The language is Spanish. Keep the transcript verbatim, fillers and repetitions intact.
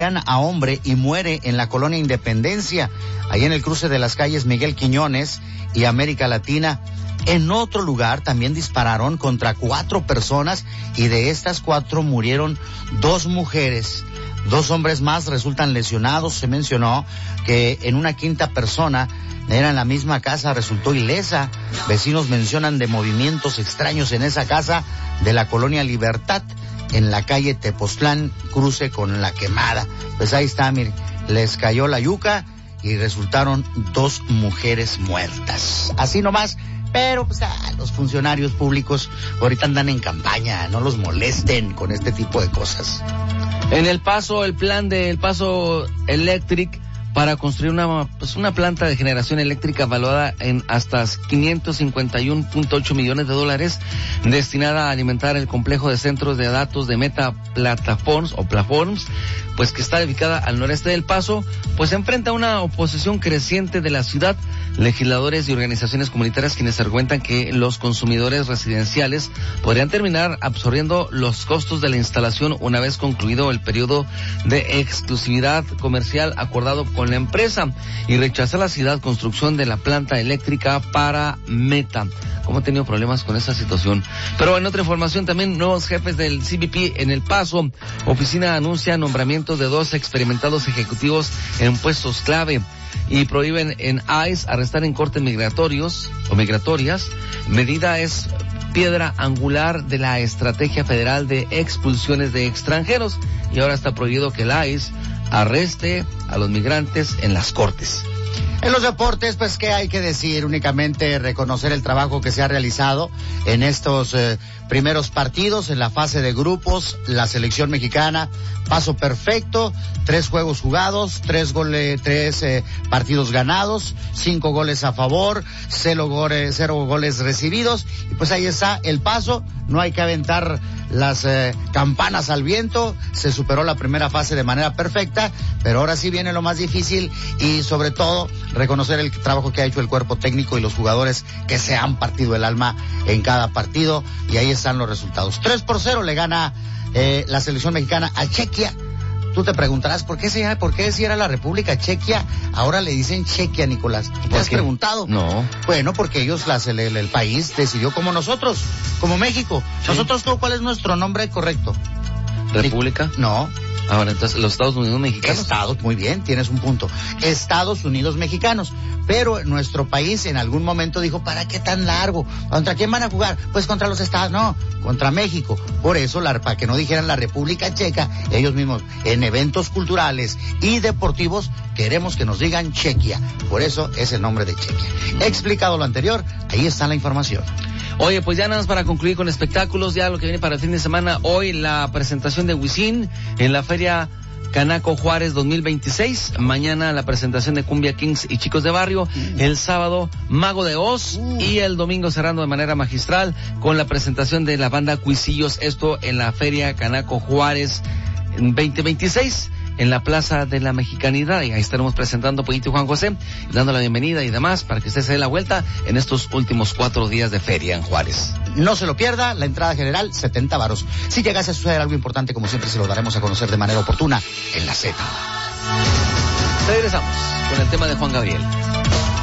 golpean a hombre y muere en la colonia Independencia, ahí en el cruce de las calles Miguel Quiñones y América Latina. En otro lugar también dispararon contra cuatro personas y de estas cuatro murieron dos mujeres. Dos hombres más resultan lesionados. Se mencionó que en una quinta persona, era en la misma casa, resultó ilesa. Vecinos mencionan de movimientos extraños en esa casa de la colonia Libertad, en la calle Tepoztlán, cruce con La Quemada. Pues ahí está, mire, les cayó la yuca y resultaron dos mujeres muertas. Así nomás. Pero pues ah, los funcionarios públicos ahorita andan en campaña, no los molesten con este tipo de cosas. En El Paso, el plan de El Paso Electric para construir una pues una planta de generación eléctrica valuada en hasta quinientos cincuenta y uno punto ocho millones de dólares, destinada a alimentar el complejo de centros de datos de Meta Platforms o Platforms, pues que está ubicada al noreste del Paso, pues enfrenta una oposición creciente de la ciudad. Legisladores y organizaciones comunitarias quienes argumentan que los consumidores residenciales podrían terminar absorbiendo los costos de la instalación una vez concluido el periodo de exclusividad comercial acordado con la empresa, y rechazar la ciudad construcción de la planta eléctrica para Meta. Como ha tenido problemas con esa situación. Pero en otra información también, nuevos jefes del C B P en El Paso. Oficina anuncia nombramientos de dos experimentados ejecutivos en puestos clave. Y prohíben en I C E arrestar en cortes migratorios o migratorias. Medida es piedra angular de la estrategia federal de expulsiones de extranjeros. Y ahora está prohibido que el I C E arreste a los migrantes en las cortes. En los deportes, pues, ¿qué hay que decir? Únicamente reconocer el trabajo que se ha realizado en estos eh, primeros partidos, en la fase de grupos, la selección mexicana, paso perfecto, tres juegos jugados, tres goles, tres eh, partidos ganados, cinco goles a favor, cero goles, cero goles recibidos, y pues ahí está el paso, no hay que aventar las eh, campanas al viento, se superó la primera fase de manera perfecta, pero ahora sí viene lo más difícil y sobre todo reconocer el trabajo que ha hecho el cuerpo técnico y los jugadores que se han partido el alma en cada partido, y ahí están los resultados. tres por cero le gana eh, la selección mexicana a Chequia. Tú te preguntarás, ¿por qué se llama, por qué si era la República Chequia, ahora le dicen Chequia, Nicolás? ¿Te has preguntado? No. Bueno, porque ellos, las, el, el, el país decidió como nosotros, como México. Sí. Nosotros, ¿cuál es nuestro nombre correcto? ¿República? No. Ahora, entonces, los Estados Unidos mexicanos. Estados, muy bien, tienes un punto. Estados Unidos mexicanos. Pero nuestro país en algún momento dijo, ¿para qué tan largo? ¿Contra quién van a jugar? Pues contra los Estados, no, contra México. Por eso, la, para que no dijeran la República Checa, ellos mismos, en eventos culturales y deportivos, queremos que nos digan Chequia. Por eso es el nombre de Chequia. He explicado lo anterior, ahí está la información. Oye, pues ya nada más para concluir con espectáculos, ya lo que viene para el fin de semana, hoy la presentación de Wisin en la Feria Canaco Juárez dos mil veintiséis, mañana la presentación de Cumbia Kings y Chicos de Barrio, el sábado Mago de Oz uh. y el domingo cerrando de manera magistral con la presentación de la banda Cuisillos, esto en la Feria Canaco Juárez veinte veintiséis. En la Plaza de la Mexicanidad, y ahí estaremos presentando Pollito y Juan José, dando la bienvenida y demás para que usted se dé la vuelta en estos últimos cuatro días de feria en Juárez. No se lo pierda, la entrada general, setenta varos. Si llegase a suceder algo importante, como siempre, se lo daremos a conocer de manera oportuna en la Z. Regresamos con el tema de Juan Gabriel.